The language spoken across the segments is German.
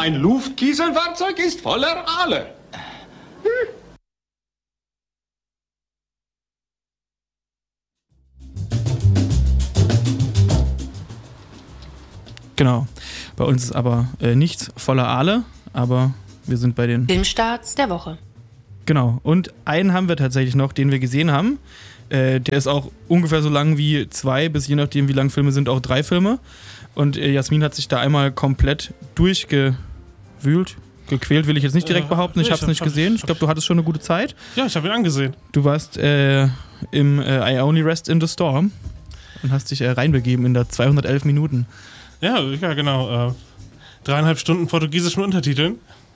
Mein Luftkieselwerkzeug ist voller Aale. Genau. Bei uns ist aber nichts voller Aale, aber wir sind bei den Filmstarts der Woche. Genau. Und einen haben wir tatsächlich noch, den wir gesehen haben. Der ist auch ungefähr so lang wie 2, bis je nachdem, wie lang Filme sind, auch 3 Filme. Und Jasmin hat sich da einmal komplett durchgewühlt. Gequält will ich jetzt nicht direkt behaupten, ich habe es nicht gesehen. Ich glaube, du hattest schon eine gute Zeit. Ja, ich habe ihn angesehen. Du warst im I Only Rest in the Storm und hast dich reinbegeben in da 211 Minuten. Ja, genau. 3,5 Stunden Portugiesisch mit Untertiteln.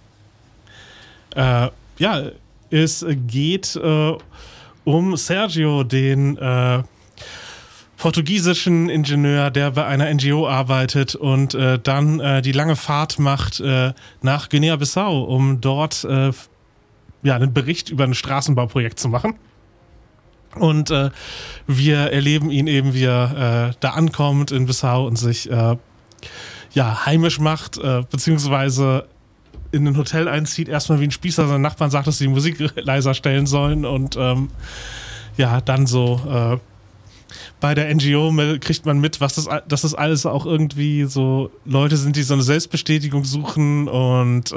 Es geht um Sergio, den portugiesischen Ingenieur, der bei einer NGO arbeitet und dann die lange Fahrt macht nach Guinea-Bissau, um dort einen Bericht über ein Straßenbauprojekt zu machen. Und wir erleben ihn eben, wie er da ankommt in Bissau und sich heimisch macht, beziehungsweise in ein Hotel einzieht, erstmal wie ein Spießer seinen Nachbarn sagt, dass sie die Musik leiser stellen sollen und dann so bei der NGO kriegt man mit, dass das alles auch irgendwie so Leute sind, die so eine Selbstbestätigung suchen und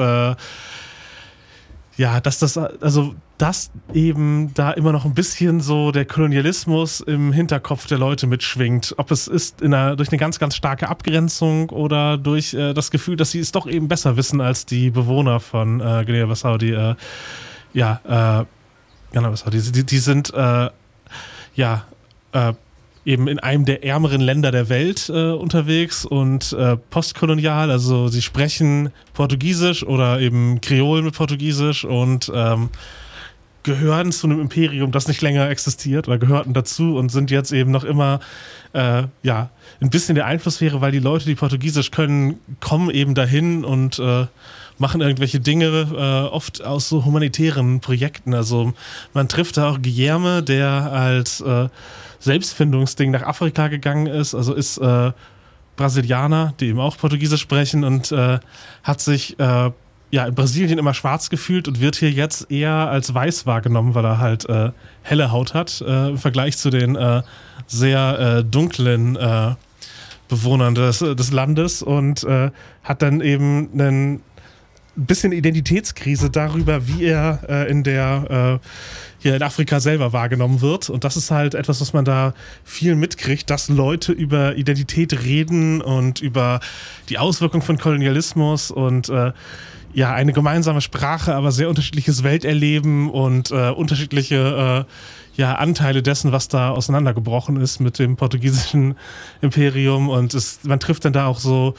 dass eben da immer noch ein bisschen so der Kolonialismus im Hinterkopf der Leute mitschwingt. Ob es ist durch eine ganz, ganz starke Abgrenzung oder durch das Gefühl, dass sie es doch eben besser wissen als die Bewohner von Guinea-Bissau, die sind eben in einem der ärmeren Länder der Welt unterwegs und postkolonial, also sie sprechen Portugiesisch oder eben Kreol mit Portugiesisch und gehören zu einem Imperium, das nicht länger existiert oder gehörten dazu und sind jetzt eben noch immer ein bisschen der Einflusssphäre, weil die Leute, die Portugiesisch können, kommen eben dahin und machen irgendwelche Dinge, oft aus so humanitären Projekten. Also man trifft da auch Guilherme, der als Selbstfindungsding nach Afrika gegangen ist, also ist Brasilianer, die eben auch Portugiesisch sprechen und hat sich in Brasilien immer schwarz gefühlt und wird hier jetzt eher als weiß wahrgenommen, weil er halt helle Haut hat, im Vergleich zu den sehr dunklen Bewohnern des Landes und hat dann eben ein bisschen Identitätskrise darüber, wie er hier in Afrika selber wahrgenommen wird. Und das ist halt etwas, was man da viel mitkriegt, dass Leute über Identität reden und über die Auswirkungen von Kolonialismus und eine gemeinsame Sprache, aber sehr unterschiedliches Welterleben und unterschiedliche Anteile dessen, was da auseinandergebrochen ist mit dem portugiesischen Imperium. Und man trifft dann da auch so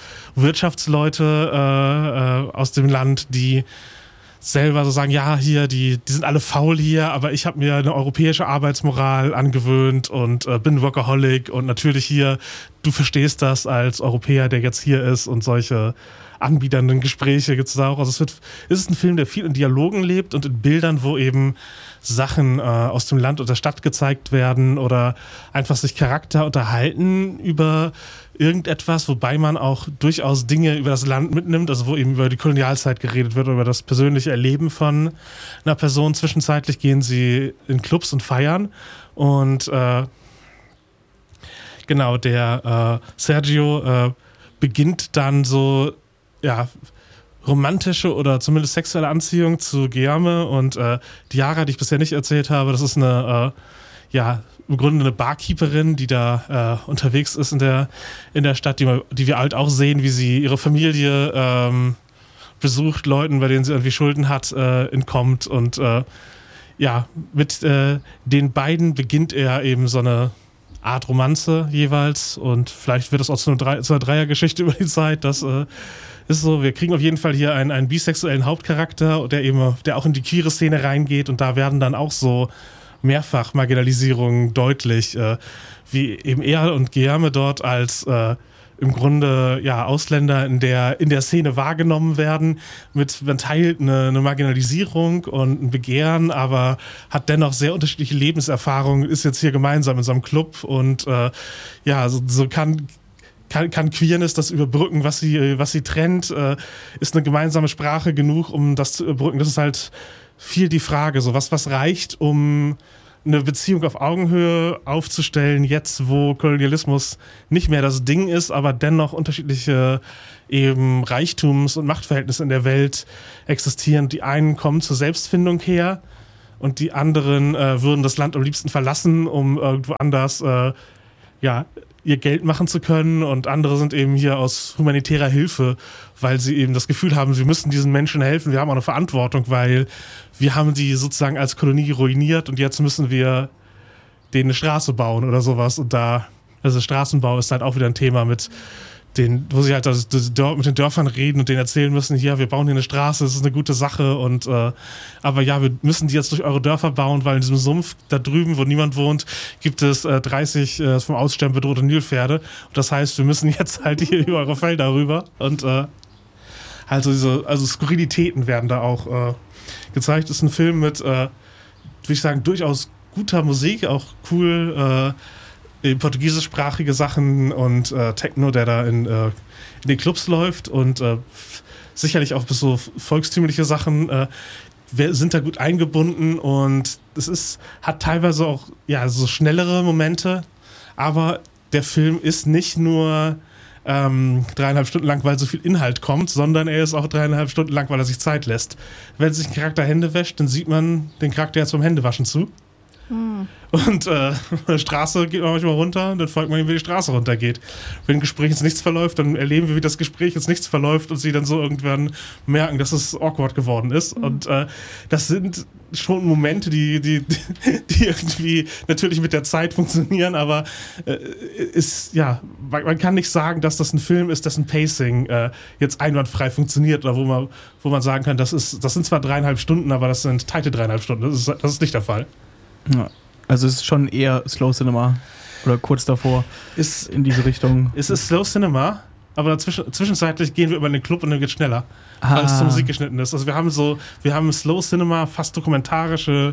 Wirtschaftsleute aus dem Land, die selber so sagen, ja, hier, die sind alle faul hier, aber ich habe mir eine europäische Arbeitsmoral angewöhnt und bin Workaholic und natürlich hier, du verstehst das als Europäer, der jetzt hier ist und solche anbiedernden Gespräche gibt es da auch. Also es ist ein Film, der viel in Dialogen lebt und in Bildern, wo eben Sachen aus dem Land und der Stadt gezeigt werden oder einfach sich Charakter unterhalten über irgendetwas, wobei man auch durchaus Dinge über das Land mitnimmt, also wo eben über die Kolonialzeit geredet wird oder über das persönliche Erleben von einer Person. Zwischenzeitlich gehen sie in Clubs und feiern und der Sergio beginnt dann so romantische oder zumindest sexuelle Anziehung zu Guilherme und Diara, die ich bisher nicht erzählt habe, das ist eine im Grunde eine Barkeeperin, die da unterwegs ist in der Stadt, die wir halt auch sehen, wie sie ihre Familie besucht, Leuten, bei denen sie irgendwie Schulden hat, entkommt und mit den beiden beginnt er eben so eine Art Romanze jeweils und vielleicht wird es auch zu einer Dreiergeschichte über die Zeit, das ist so, wir kriegen auf jeden Fall hier einen bisexuellen Hauptcharakter, der auch in die queere Szene reingeht und da werden dann auch so mehrfach Marginalisierungen deutlich, wie eben er und Guilherme dort als im Grunde Ausländer in der Szene wahrgenommen werden. Man teilt eine Marginalisierung und ein Begehren, aber hat dennoch sehr unterschiedliche Lebenserfahrungen, ist jetzt hier gemeinsam in so einem Club und so kann kann Queerness das überbrücken, was sie trennt? Ist eine gemeinsame Sprache genug, um das zu überbrücken? Das ist halt viel die Frage, so was reicht, um eine Beziehung auf Augenhöhe aufzustellen, jetzt wo Kolonialismus nicht mehr das Ding ist, aber dennoch unterschiedliche eben Reichtums- und Machtverhältnisse in der Welt existieren. Die einen kommen zur Selbstfindung her und die anderen würden das Land am liebsten verlassen, um irgendwo anders ihr Geld machen zu können, und andere sind eben hier aus humanitärer Hilfe, weil sie eben das Gefühl haben, wir müssen diesen Menschen helfen, wir haben auch eine Verantwortung, weil wir haben die sozusagen als Kolonie ruiniert und jetzt müssen wir denen eine Straße bauen oder sowas. Und also Straßenbau ist halt auch wieder ein Thema wo sie halt mit den Dörfern reden und denen erzählen müssen, hier, wir bauen hier eine Straße, das ist eine gute Sache, und aber ja, wir müssen die jetzt durch eure Dörfer bauen, weil in diesem Sumpf da drüben, wo niemand wohnt, gibt es 30 vom Aussterben bedrohte Nilpferde, und das heißt, wir müssen jetzt halt hier über eure Felder rüber, und also Skurrilitäten werden da auch gezeigt. Das ist ein Film mit, würde ich sagen, durchaus guter Musik, auch cool, portugiesischsprachige Sachen und Techno, der da in den Clubs läuft, und sicherlich auch bis so volkstümliche Sachen sind da gut eingebunden, und hat teilweise auch so schnellere Momente, aber der Film ist nicht nur 3,5 Stunden lang, weil so viel Inhalt kommt, sondern er ist auch 3,5 Stunden lang, weil er sich Zeit lässt. Wenn sich ein Charakter Hände wäscht, dann sieht man den Charakter jetzt beim Händewaschen zu. Und die Straße geht man manchmal runter, und dann folgt man ihm, wie die Straße runtergeht. Wenn ein Gespräch ins Nichts verläuft, dann erleben wir, wie das Gespräch ins Nichts verläuft und sie dann so irgendwann merken, dass es awkward geworden ist. Und das sind schon Momente, die irgendwie natürlich mit der Zeit funktionieren, aber man kann nicht sagen, dass das ein Film ist, dessen Pacing jetzt einwandfrei funktioniert, oder wo man sagen kann, das sind zwar 3,5 Stunden, aber das sind tighte 3,5 Stunden. Das ist nicht der Fall. Ja, also es ist schon eher Slow Cinema oder kurz davor in diese Richtung. Es ist Slow Cinema, aber zwischenzeitlich gehen wir über den Club und dann geht es schneller, weil es zur Musik geschnitten ist. Also wir haben Slow Cinema, fast dokumentarische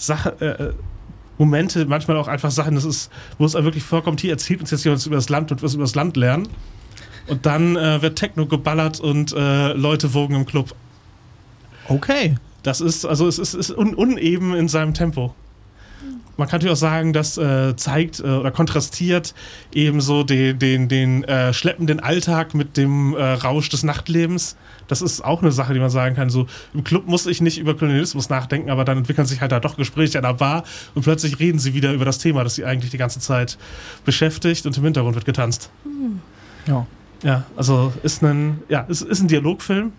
Momente, manchmal auch einfach Sachen, wo es wirklich vorkommt, hier erzählt uns jetzt jemand über das Land und was über das Land lernen. Und dann wird Techno geballert und Leute wogen im Club. Okay. Es ist uneben in seinem Tempo. Man kann natürlich auch sagen, das zeigt oder kontrastiert eben so den schleppenden Alltag mit dem Rausch des Nachtlebens. Das ist auch eine Sache, die man sagen kann. So, im Club muss ich nicht über Kolonialismus nachdenken, aber dann entwickeln sich halt da doch Gespräche an der Bar und plötzlich reden sie wieder über das Thema, das sie eigentlich die ganze Zeit beschäftigt, und im Hintergrund wird getanzt. Ja. Ja, also ist ein Dialogfilm.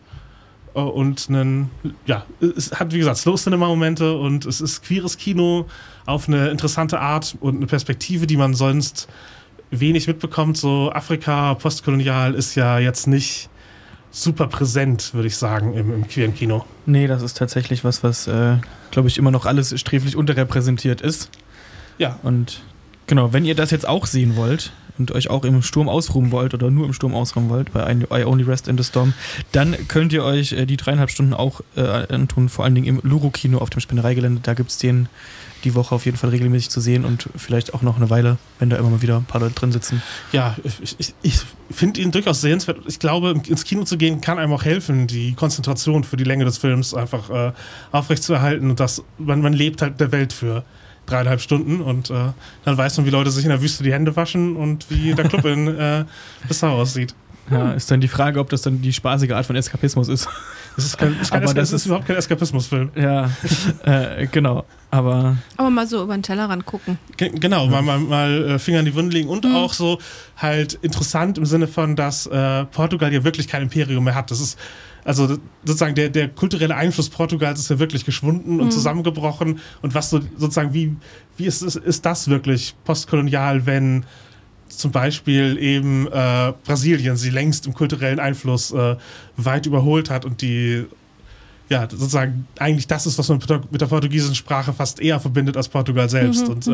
Und es hat, wie gesagt, Slow-Cinema-Momente, und es ist queeres Kino auf eine interessante Art und eine Perspektive, die man sonst wenig mitbekommt. So Afrika, postkolonial ist ja jetzt nicht super präsent, würde ich sagen, im queeren Kino. Nee, das ist tatsächlich was glaube ich, immer noch alles sträflich unterrepräsentiert ist. Ja. Und genau, wenn ihr das jetzt auch sehen wollt und euch auch im Sturm ausruhen wollt oder nur im Sturm ausruhen wollt, bei I Only Rest in the Storm, dann könnt ihr euch die 3,5 Stunden auch antun, vor allen Dingen im Luro-Kino auf dem Spinnereigelände. Da gibt es den die Woche auf jeden Fall regelmäßig zu sehen und vielleicht auch noch eine Weile, wenn da immer mal wieder ein paar Leute drin sitzen. Ja, ich finde ihn durchaus sehenswert. Ich glaube, ins Kino zu gehen kann einem auch helfen, die Konzentration für die Länge des Films einfach aufrechtzuerhalten, und man lebt halt der Welt für 3,5 Stunden, und dann weiß man, wie Leute sich in der Wüste die Hände waschen und wie der Club in Bissau aussieht. Ja, ist dann die Frage, ob das dann die spaßige Art von Eskapismus ist. Das ist überhaupt kein Eskapismusfilm. Ja, genau. Aber mal so über den Tellerrand gucken. Genau, mal Finger in die Wunde legen, und auch so halt interessant im Sinne von, dass Portugal ja wirklich kein Imperium mehr hat. Das ist also sozusagen der kulturelle Einfluss Portugals ist ja wirklich geschwunden und zusammengebrochen, und was so sozusagen wie ist das wirklich postkolonial, wenn zum Beispiel eben Brasilien sie längst im kulturellen Einfluss weit überholt hat und die sozusagen eigentlich das ist, was man mit der portugiesischen Sprache fast eher verbindet als Portugal selbst. Und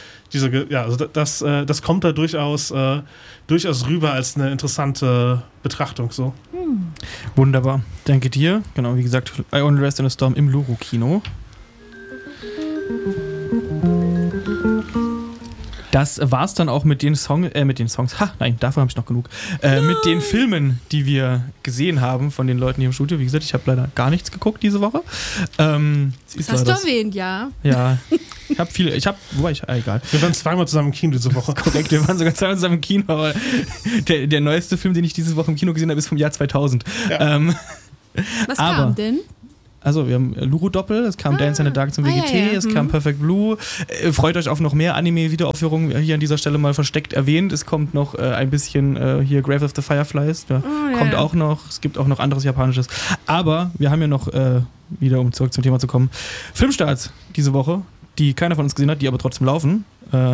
das kommt da durchaus rüber als eine interessante Betrachtung. So. Wunderbar. Danke dir. Genau, wie gesagt, I Only Rest in the Storm im Luro-Kino. Das war's dann auch mit den Songs. Nein, dafür habe ich noch genug. Mit den Filmen, die wir gesehen haben von den Leuten hier im Studio. Wie gesagt, ich habe leider gar nichts geguckt diese Woche. Das hast du erwähnt, ja. Ja, egal. Wir waren zweimal zusammen im Kino diese Woche. Korrekt, wir waren sogar zweimal zusammen im Kino, aber der neueste Film, den ich diese Woche im Kino gesehen habe, ist vom Jahr 2000. Ja. Was kam denn? Also, wir haben Luru-Doppel, es kam Dance in the Dark zum WGT, es kam Perfect Blue. Freut euch auf noch mehr Anime-Wiederaufführungen, hier an dieser Stelle mal versteckt erwähnt. Es kommt noch ein bisschen hier Grave of the Fireflies, kommt auch noch. Es gibt auch noch anderes Japanisches. Aber wir haben ja noch, wieder um zurück zum Thema zu kommen, Filmstarts diese Woche, die keiner von uns gesehen hat, die aber trotzdem laufen.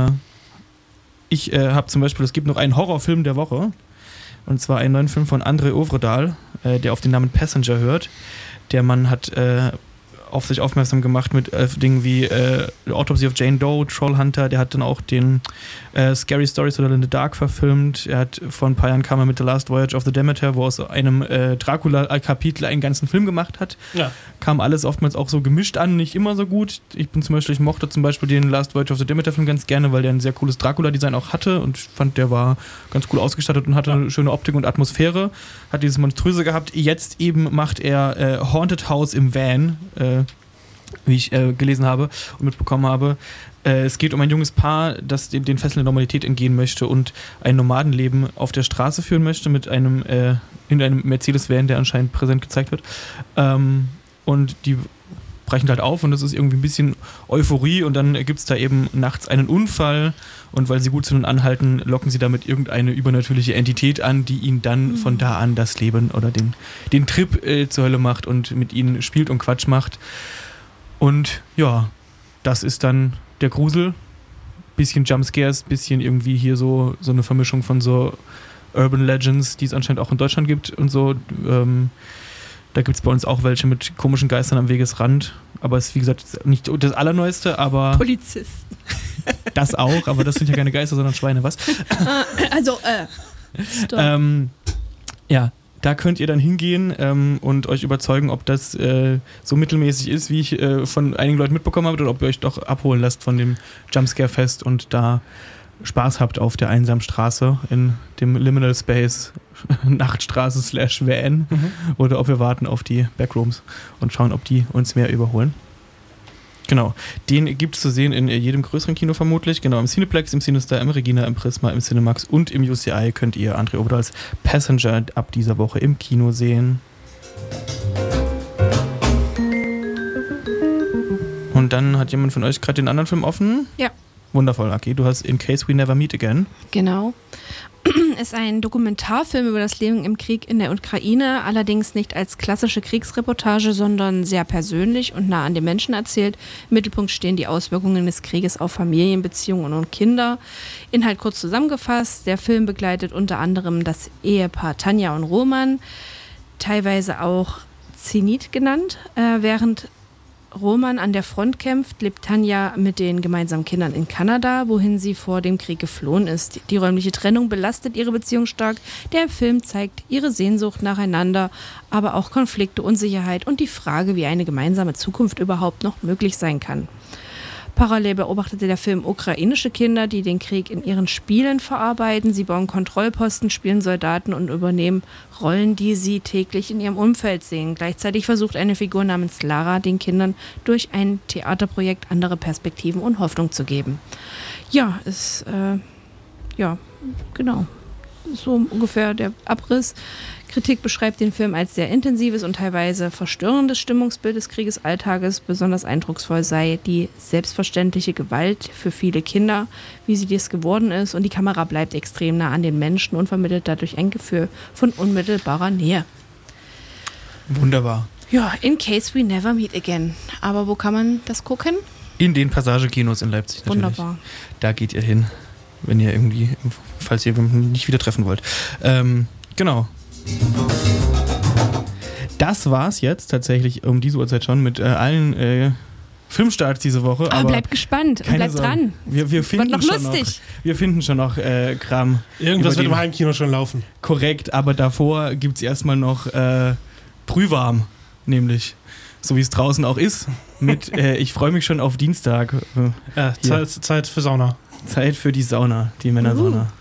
Ich habe zum Beispiel, es gibt noch einen Horrorfilm der Woche. Und zwar einen neuen Film von André Øvredal, der auf den Namen Passenger hört. Der Mann hat auf sich aufmerksam gemacht mit Dingen wie Autopsy of Jane Doe, Trollhunter. Der hat dann auch den Scary Stories oder in the Dark verfilmt. Er hat vor ein paar Jahren kam er mit The Last Voyage of the Demeter, wo aus einem Dracula-Kapitel einen ganzen Film gemacht hat. Ja. Kam alles oftmals auch so gemischt an, nicht immer so gut. Ich mochte zum Beispiel den Last Voyage of the Demeter-Film ganz gerne, weil der ein sehr cooles Dracula-Design auch hatte und ich fand, der war ganz cool ausgestattet und hatte eine schöne Optik und Atmosphäre. Hat dieses Monströse gehabt. Jetzt eben macht er Haunted House im Van, wie ich gelesen habe und mitbekommen habe. Es geht um ein junges Paar, das den Fesseln der Normalität entgehen möchte und ein Nomadenleben auf der Straße führen möchte mit in einem Mercedes-Van, der anscheinend präsent gezeigt wird. Und die brechen halt auf und das ist irgendwie ein bisschen Euphorie und dann gibt es da eben nachts einen Unfall und weil sie gut sind und anhalten, locken sie damit irgendeine übernatürliche Entität an, die ihnen dann von da an das Leben oder den Trip zur Hölle macht und mit ihnen spielt und Quatsch macht. Und ja, das ist dann der Grusel. Bisschen Jumpscares, bisschen irgendwie hier so eine Vermischung von so Urban Legends, die es anscheinend auch in Deutschland gibt und so. Da gibt es bei uns auch welche mit komischen Geistern am Wegesrand. Aber es ist, wie gesagt, nicht das Allerneueste, aber... Polizisten. Das auch, aber das sind ja keine Geister, sondern Schweine, was? Stop. Ja, da könnt ihr dann hingehen und euch überzeugen, ob das so mittelmäßig ist, wie ich von einigen Leuten mitbekommen habe, oder ob ihr euch doch abholen lasst von dem Jumpscare-Fest und da Spaß habt auf der einsamen Straße in dem Liminal Space Nachtstraße / Van oder ob wir warten auf die Backrooms und schauen, ob die uns mehr überholen. Genau, den gibt es zu sehen in jedem größeren Kino vermutlich. Genau, im Cineplex, im Cinestar, im Regina, im Prisma, im Cinemax und im UCI könnt ihr André Øvredals Passenger ab dieser Woche im Kino sehen. Und dann hat jemand von euch gerade den anderen Film offen? Ja. Wundervoll, Aki. Du hast In Case We Never Meet Again. Genau. Ist ein Dokumentarfilm über das Leben im Krieg in der Ukraine, allerdings nicht als klassische Kriegsreportage, sondern sehr persönlich und nah an den Menschen erzählt. Im Mittelpunkt stehen die Auswirkungen des Krieges auf Familienbeziehungen und Kinder. Inhalt kurz zusammengefasst, der Film begleitet unter anderem das Ehepaar Tanja und Roman, teilweise auch Zenit genannt. Während Roman an der Front kämpft, lebt Tanja mit den gemeinsamen Kindern in Kanada, wohin sie vor dem Krieg geflohen ist. Die räumliche Trennung belastet ihre Beziehung stark. Der Film zeigt ihre Sehnsucht nacheinander, aber auch Konflikte, Unsicherheit und die Frage, wie eine gemeinsame Zukunft überhaupt noch möglich sein kann. Parallel beobachtete der Film ukrainische Kinder, die den Krieg in ihren Spielen verarbeiten. Sie bauen Kontrollposten, spielen Soldaten und übernehmen Rollen, die sie täglich in ihrem Umfeld sehen. Gleichzeitig versucht eine Figur namens Lara den Kindern durch ein Theaterprojekt andere Perspektiven und Hoffnung zu geben. Ja, genau. So ungefähr der Abriss. Kritik beschreibt den Film als sehr intensives und teilweise verstörendes Stimmungsbild des Kriegesalltages. Besonders eindrucksvoll sei die selbstverständliche Gewalt für viele Kinder, wie sie dies geworden ist. Und die Kamera bleibt extrem nah an den Menschen und vermittelt dadurch ein Gefühl von unmittelbarer Nähe. Wunderbar. Ja, In Case We Never Meet Again. Aber wo kann man das gucken? In den Passagekinos in Leipzig natürlich. Wunderbar. Da geht ihr hin, wenn ihr irgendwie, falls ihr nicht wieder treffen wollt. Genau. Das war's jetzt tatsächlich um diese Uhrzeit schon mit allen Filmstarts diese Woche. Aber bleibt gespannt und bleibt dran. Wir finden noch schon lustig. noch. Wir finden schon noch Kram. Irgendwas wird im Heimkino schon laufen. Korrekt, aber davor gibt's erstmal noch Brühwarm, nämlich. So wie es draußen auch ist. Mit ich freue mich schon auf Dienstag. Ja, Zeit für Sauna. Zeit für die Sauna, die Männersauna.